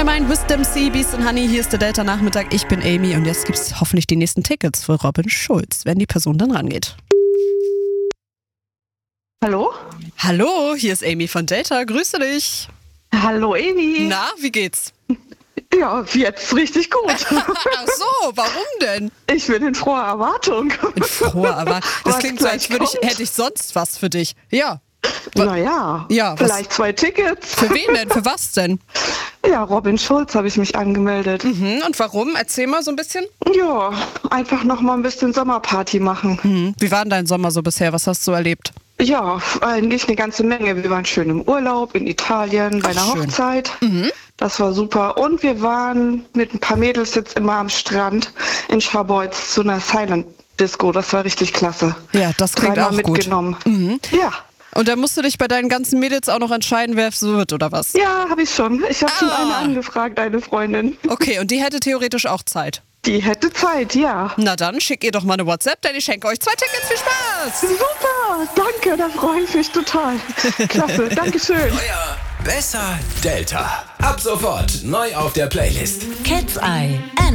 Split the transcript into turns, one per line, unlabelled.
My Mind, Wisdom C, Beast and Honey. Hier ist der Delta-Nachmittag. Ich bin Amy und jetzt gibt's hoffentlich die nächsten Tickets für Robin Schulz, wenn die Person dann rangeht.
Hallo?
Hallo, hier ist Amy von Delta. Grüße dich.
Hallo Amy.
Na, wie geht's?
Ja, jetzt richtig gut.
Ach so, warum denn?
Ich bin in froher Erwartung.
In froher Erwartung. Das
Was
klingt so, als
gleich
hätte ich sonst was für dich. Ja.
Naja,
Ja,
vielleicht 2 Tickets.
Für wen denn? Für was denn?
Ja, Robin Schulz habe ich mich angemeldet.
Und warum? Erzähl mal so ein bisschen.
Ja, einfach noch mal ein bisschen Sommerparty machen.
Wie war denn dein Sommer so bisher? Was hast du erlebt?
Ja, eigentlich eine ganze Menge. Wir waren schön im Urlaub in Italien bei einer
schön.
Hochzeit. Das war super. Und wir waren mit ein paar Mädels jetzt immer am Strand in Scharbeutz zu einer Silent Disco. Das war richtig klasse.
Ja, das klingt
3-mal
auch gut.
mitgenommen. Ja.
Und dann musst du dich bei deinen ganzen Mädels auch noch entscheiden, wer es wird, oder was?
Ja, habe ich schon. Ich habe schon eine angefragt, eine Freundin.
Okay, und die hätte theoretisch auch Zeit.
Die hätte Zeit, ja.
Na dann, schick ihr doch mal eine WhatsApp, denn ich schenke euch 2 Tickets. Viel Spaß!
Super, danke, da freue ich mich total. Klasse, Dankeschön.
Euer Besser Delta. Ab sofort neu auf der Playlist.
Cat's Eye.